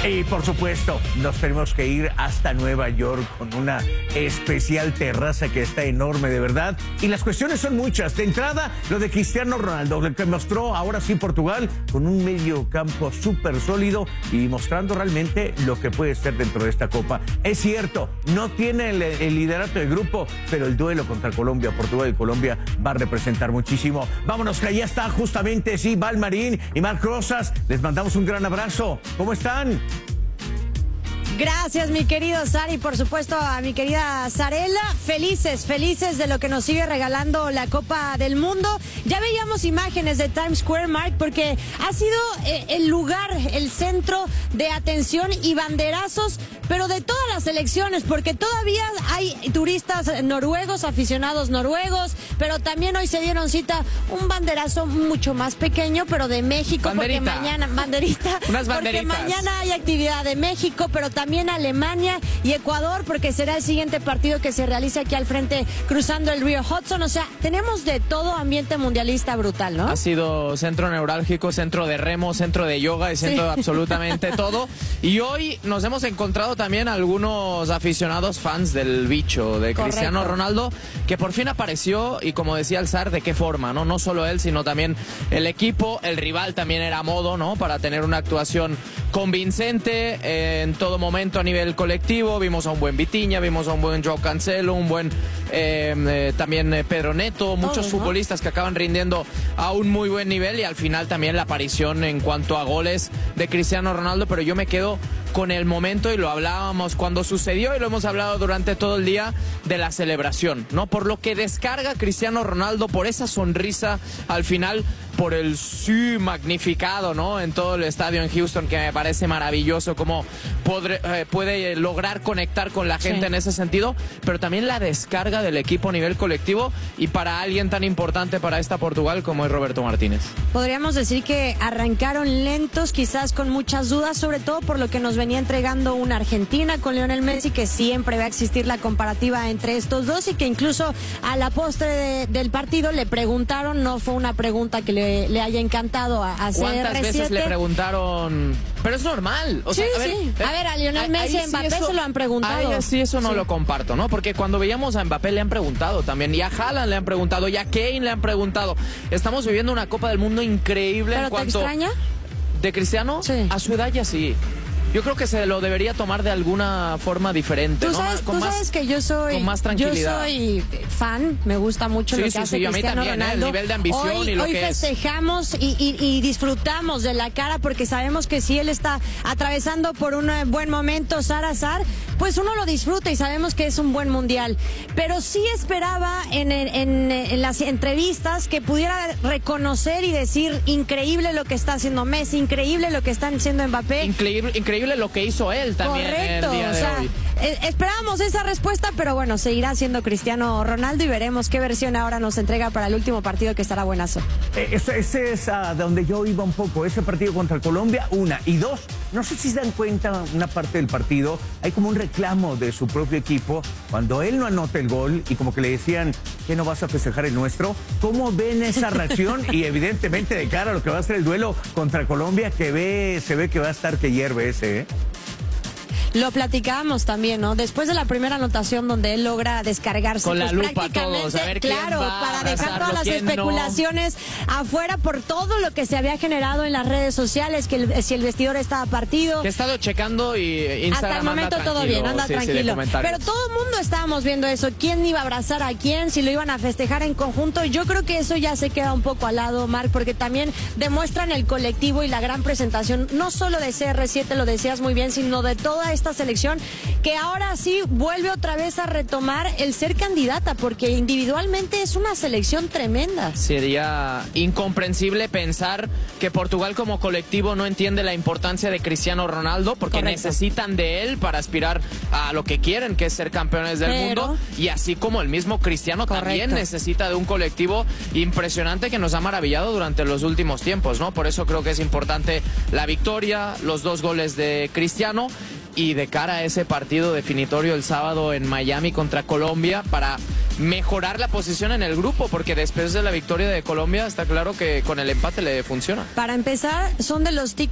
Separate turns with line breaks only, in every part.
Y por supuesto, nos tenemos que ir hasta Nueva York con una especial terraza que está enorme de verdad. Y las cuestiones son muchas. De entrada, lo de Cristiano Ronaldo, lo que mostró ahora sí Portugal con un medio campo súper sólido y mostrando realmente lo que puede ser dentro de esta Copa. Es cierto, no tiene el liderato del grupo, pero el duelo contra Colombia, Portugal y Colombia va a representar muchísimo. Vámonos, que allá está justamente, sí, Val Marín y Marc Rosas. Les mandamos un gran abrazo. ¿Cómo están?
Gracias, mi querido Sari, por supuesto a mi querida Zarela. Felices de lo que nos sigue regalando la Copa del Mundo. Ya veíamos imágenes de Times Square, Marc, porque ha sido el lugar, el centro de atención y banderazos, pero de todas las selecciones, porque todavía hay turistas noruegos, aficionados noruegos, pero también hoy se dieron cita un banderazo mucho más pequeño, pero de México,
banderita.
Porque mañana, banderita,
unas
porque mañana hay actividad de México, pero también Alemania y Ecuador, porque será el siguiente partido que se realiza aquí al frente, cruzando el río Hudson. O sea, tenemos de todo, ambiente mundialista brutal, ¿no?
Ha sido centro neurálgico, centro de remo, centro de yoga y centro de absolutamente todo. Y hoy nos hemos encontrado también algunos aficionados fans del bicho, de Cristiano Ronaldo, que por fin apareció, y como decía el Zar, de qué forma, ¿no? No solo él, sino también el equipo. El rival también era a modo, ¿no? Para tener una actuación convincente en todo momento a nivel colectivo. Vimos a un buen Vitinha, vimos a un buen Joao Cancelo, un buen también Pedro Neto, muchos futbolistas que acaban rindiendo a un muy buen nivel, y al final también la aparición en cuanto a goles de Cristiano Ronaldo. Pero yo me quedo con el momento, y lo hablábamos cuando sucedió y lo hemos hablado durante todo el día, de la celebración, ¿no? Por lo que descarga Cristiano Ronaldo, por esa sonrisa al final, por el sí magnificado, ¿no? En todo el estadio en Houston, que me parece maravilloso cómo puede lograr conectar con la gente en ese sentido, pero también la descarga del equipo a nivel colectivo, y para alguien tan importante para esta Portugal como es Roberto Martínez.
Podríamos decir que arrancaron lentos, quizás con muchas dudas, sobre todo por lo que nos venía entregando una Argentina con Lionel Messi, que siempre va a existir la comparativa entre estos dos, y que incluso a la postre del partido le preguntaron, no fue una pregunta que le haya encantado a CR7.
¿Cuántas veces le preguntaron? Pero es normal. O sea,
a ver, a Lionel Messi, a Mbappé se lo han preguntado.
A sí, eso no lo comparto, ¿no? Porque cuando veíamos a Mbappé le han preguntado también, y a Haaland le han preguntado, y a Kane le han preguntado. Estamos viviendo una Copa del Mundo increíble.
¿Pero
en cuanto
te extraña?
¿De Cristiano?
Sí.
A su edad ya sí. Yo creo que se lo debería tomar de alguna forma diferente,
¿no?
Tú
sabes que yo soy,
con más tranquilidad.
Yo soy fan, me gusta mucho lo que hace Cristiano
a mí también,
Ronaldo.
El nivel de ambición y lo que es.
Hoy festejamos y disfrutamos de la cara, porque sabemos que si él está atravesando por un buen momento, Zar, pues uno lo disfruta y sabemos que es un buen mundial. Pero sí esperaba en las entrevistas que pudiera reconocer y decir: increíble lo que está haciendo Messi, increíble lo que está haciendo Mbappé.
Increíble lo que hizo él también.
Correcto,
el día de hoy.
Esperábamos esa respuesta, pero bueno, seguirá siendo Cristiano Ronaldo, y veremos qué versión ahora nos entrega para el último partido, que estará buenazo.
Ese es donde yo iba un poco, ese partido contra Colombia, una. Y dos, no sé si se dan cuenta, una parte del partido, hay como un reclamo de su propio equipo, cuando él no anota el gol, y como que le decían: ¿qué no vas a festejar el nuestro? ¿Cómo ven esa reacción? Y evidentemente de cara a lo que va a ser el duelo contra Colombia, se ve que va a estar que hierve ese, ¿eh?
Lo platicábamos también, ¿no? Después de la primera anotación, donde él logra descargarse
con la lupa
prácticamente,
todos, a ver
claro, para dejar todas las especulaciones afuera por todo lo que se había generado en las redes sociales, que si el vestidor estaba partido.
Que he estado checando, y Instagram
hasta el momento todo bien, anda tranquilo. Pero todo el mundo estábamos viendo eso, quién iba a abrazar a quién, si lo iban a festejar en conjunto. Yo creo que eso ya se queda un poco al lado, Marc, porque también demuestran el colectivo y la gran presentación, no solo de CR7, lo decías muy bien, sino de toda esta selección, que ahora sí vuelve otra vez a retomar el ser candidata, porque individualmente es una selección tremenda.
Sería incomprensible pensar que Portugal como colectivo no entiende la importancia de Cristiano Ronaldo, porque necesitan de él para aspirar a lo que quieren, que es ser campeones del mundo, y así como el mismo Cristiano también necesita de un colectivo impresionante que nos ha maravillado durante los últimos tiempos, ¿no? Por eso creo que es importante la victoria, los 2 goles de Cristiano, y de cara a ese partido definitorio el sábado en Miami contra Colombia, para mejorar la posición en el grupo, porque después de la victoria de Colombia está claro que con el empate le funciona.
Para empezar, son de los tickets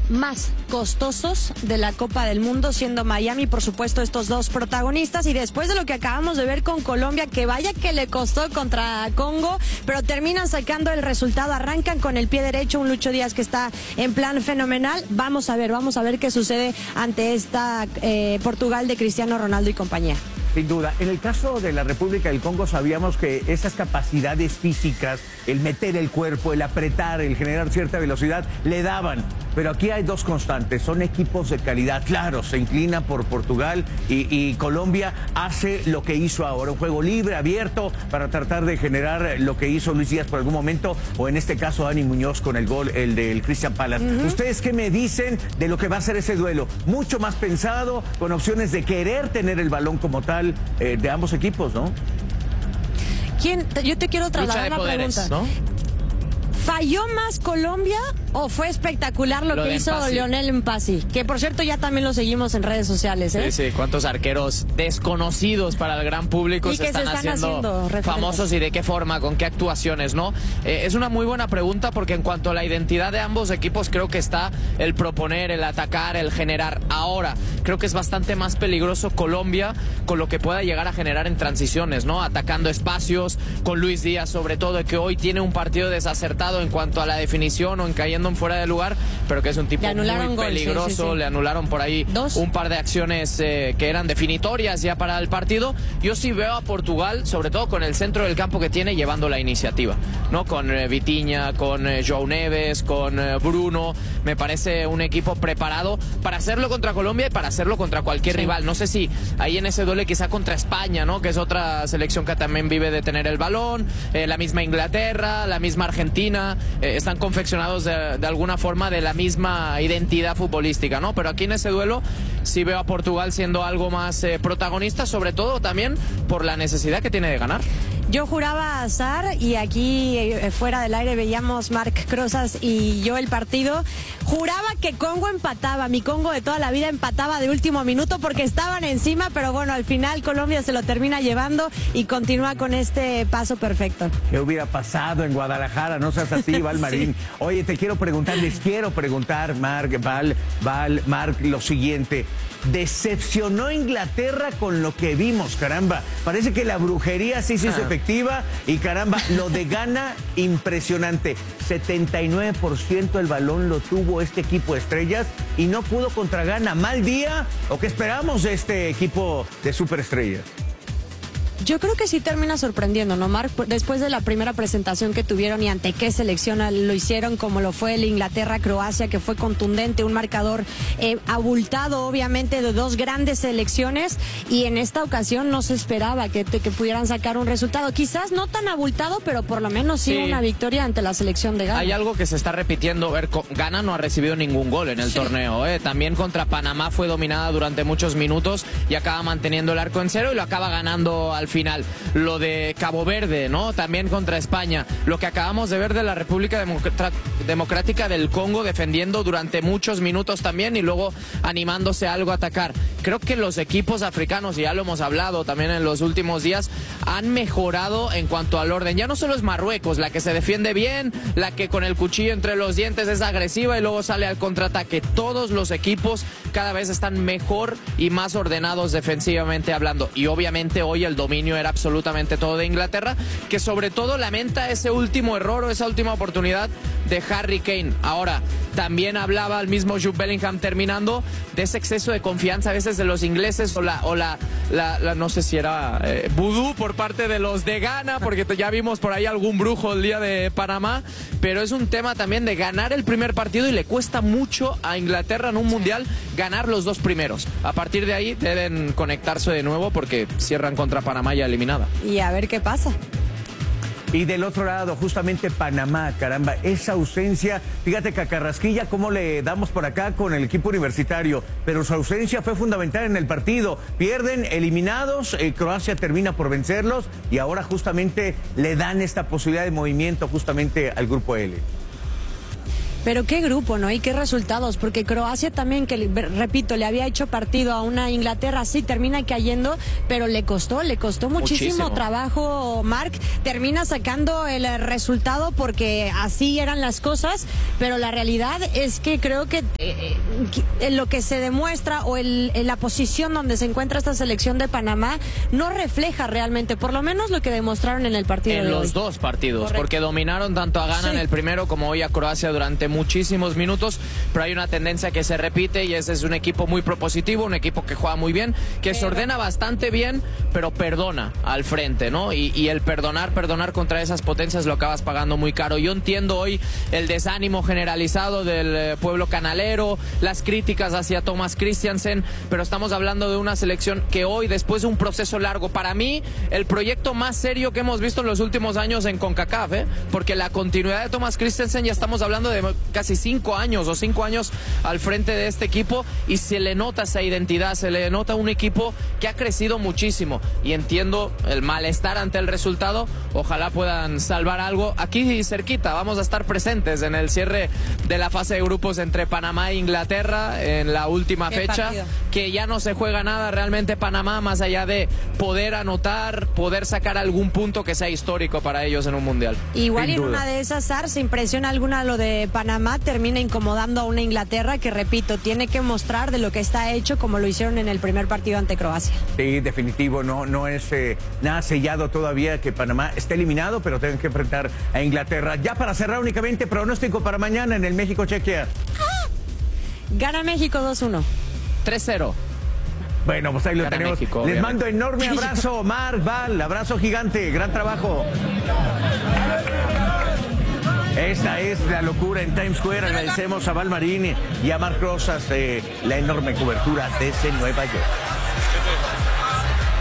más costosos de la Copa del Mundo, siendo Miami, por supuesto, estos dos protagonistas. Y después de lo que acabamos de ver con Colombia, que vaya que le costó contra Congo, pero terminan sacando el resultado, arrancan con el pie derecho, un Lucho Díaz que está en plan fenomenal. Vamos a ver qué sucede ante esta Portugal de Cristiano Ronaldo y compañía.
Sin duda. En el caso de la República del Congo sabíamos que esas capacidades físicas, el meter el cuerpo, el apretar, el generar cierta velocidad, le daban. Pero aquí hay dos constantes, son equipos de calidad. Claro, se inclina por Portugal y Colombia hace lo que hizo ahora, un juego libre, abierto, para tratar de generar lo que hizo Luis Díaz por algún momento, o en este caso Dani Muñoz con el gol, el del Crystal Palace. ¿Ustedes qué me dicen de lo que va a ser ese duelo? Mucho más pensado, con opciones de querer tener el balón como tal de ambos equipos, ¿no?
Yo te quiero trasladar la pregunta,
¿no?
¿Falló más Colombia o fue espectacular lo que hizo Lionel Mpassi? Que por cierto ya también lo seguimos en redes sociales, ¿eh?
Sí, cuántos arqueros desconocidos para el gran público se están haciendo famosos, y de qué forma, con qué actuaciones, ¿no? Es una muy buena pregunta, porque en cuanto a la identidad de ambos equipos creo que está el proponer, el atacar, el generar. Ahora, creo que es bastante más peligroso Colombia con lo que pueda llegar a generar en transiciones, ¿no? Atacando espacios, con Luis Díaz sobre todo, que hoy tiene un partido desacertado en cuanto a la definición o en cayendo en fuera de lugar, pero que es un tipo muy peligroso. Le anularon por ahí un par de acciones que eran definitorias ya para el partido. Yo sí veo a Portugal, sobre todo con el centro del campo que tiene, llevando la iniciativa, ¿no? Con Vitinha, con João Neves, con Bruno. Me parece un equipo preparado para hacerlo contra Colombia y para hacerlo contra cualquier rival. No sé si ahí en ese duelo quizá contra España, ¿no? Que es otra selección que también vive de tener el balón, la misma Inglaterra, la misma Argentina. Están confeccionados de alguna forma de la misma identidad futbolística, ¿no? Pero aquí en ese duelo sí veo a Portugal siendo algo más protagonista, sobre todo también por la necesidad que tiene de ganar.
Yo juraba azar, y aquí fuera del aire veíamos Marc Crozas y yo el partido. Juraba que Congo empataba, mi Congo de toda la vida empataba de último minuto porque estaban encima, pero bueno, al final Colombia se lo termina llevando y continúa con este paso perfecto.
¿Qué hubiera pasado en Guadalajara? No seas así, Val Marín. Sí. Oye, les quiero preguntar, Marc, lo siguiente. Decepcionó Inglaterra con lo que vimos, caramba. Parece que la brujería sí se hizo efectiva y caramba, lo de Ghana, impresionante. 79% el balón lo tuvo este equipo de estrellas y no pudo contra Ghana. ¿Mal día o qué esperamos de este equipo de superestrellas?
Yo creo que sí termina sorprendiendo, ¿no, Marc? Después de la primera presentación que tuvieron y ante qué selección lo hicieron, como lo fue el Inglaterra-Croacia, que fue contundente, un marcador abultado, obviamente, de dos grandes selecciones, y en esta ocasión no se esperaba que pudieran sacar un resultado. Quizás no tan abultado, pero por lo menos sí una victoria ante la selección de Ghana.
Hay algo que se está repitiendo. Ghana no ha recibido ningún gol en el torneo, ¿eh? También contra Panamá fue dominada durante muchos minutos y acaba manteniendo el arco en cero y lo acaba ganando al final. Lo de Cabo Verde, ¿no? También contra España. Lo que acabamos de ver de la República Democrática del Congo, defendiendo durante muchos minutos también y luego animándose a algo a atacar. Creo que los equipos africanos, y ya lo hemos hablado también en los últimos días, han mejorado en cuanto al orden. Ya no solo es Marruecos la que se defiende bien, la que con el cuchillo entre los dientes es agresiva y luego sale al contraataque. Todos los equipos cada vez están mejor y más ordenados defensivamente hablando. Y obviamente hoy el dominio era absolutamente todo de Inglaterra, que sobre todo lamenta ese último error o esa última oportunidad de Harry Kane. Ahora, también hablaba el mismo Jude Bellingham terminando de ese exceso de confianza a veces de los ingleses o la no sé si era vudú por parte de los de Ghana, porque ya vimos por ahí algún brujo el día de Panamá, pero es un tema también de ganar el primer partido y le cuesta mucho a Inglaterra en un mundial ganar los dos primeros. A partir de ahí deben conectarse de nuevo porque cierran contra Panamá ya eliminada.
Y a ver qué pasa.
Y del otro lado, justamente Panamá, caramba, esa ausencia, fíjate que a Carrasquilla, cómo le damos por acá con el equipo universitario, pero su ausencia fue fundamental en el partido. Pierden, eliminados, Croacia termina por vencerlos y ahora justamente le dan esta posibilidad de movimiento justamente al grupo L.
Pero qué grupo, ¿no? Y qué resultados, porque Croacia también, que repito, le había hecho partido a una Inglaterra, sí, termina cayendo, pero le costó muchísimo trabajo, Marc. Termina sacando el resultado porque así eran las cosas, pero la realidad es que creo que lo que se demuestra o en la posición donde se encuentra esta selección de Panamá no refleja realmente, por lo menos lo que demostraron en el partido de hoy.
En los dos partidos,
correcto,
porque dominaron tanto a Ghana en el primero como hoy a Croacia durante muchísimos minutos, pero hay una tendencia que se repite y ese es un equipo muy propositivo, un equipo que juega muy bien, que se ordena bastante bien, pero perdona al frente, ¿no? Y el perdonar contra esas potencias lo acabas pagando muy caro. Yo entiendo hoy el desánimo generalizado del pueblo canalero, las críticas hacia Thomas Christiansen, pero estamos hablando de una selección que hoy, después de un proceso largo, para mí, el proyecto más serio que hemos visto en los últimos años en CONCACAF, porque la continuidad de Thomas Christiansen, ya estamos hablando de casi 5 años al frente de este equipo, y se le nota esa identidad, se le nota un equipo que ha crecido muchísimo, y entiendo el malestar ante el resultado. Ojalá puedan salvar algo. Aquí cerquita vamos a estar presentes en el cierre de la fase de grupos entre Panamá e Inglaterra en la última fecha,
partido,
que ya no se juega nada realmente Panamá, más allá de poder anotar, poder sacar algún punto que sea histórico para ellos en un mundial.
Igual en una de esas, se impresiona alguna lo de Panamá, termina incomodando a una Inglaterra que, repito, tiene que mostrar de lo que está hecho, como lo hicieron en el primer partido ante Croacia.
Sí, definitivo, no es nada sellado todavía que Panamá esté eliminado, pero tienen que enfrentar a Inglaterra. Ya para cerrar únicamente, pronóstico para mañana en el México-Chequia.
Gana México 2-1.
3-0.
Bueno, pues ahí lo
Gana
tenemos.
México,
Les
obviamente.
mando enorme abrazo, Marc, Val, abrazo gigante, gran trabajo. Esta es la locura en Times Square. Agradecemos a Val Marín y a Marc Rosas la enorme cobertura desde Nueva York.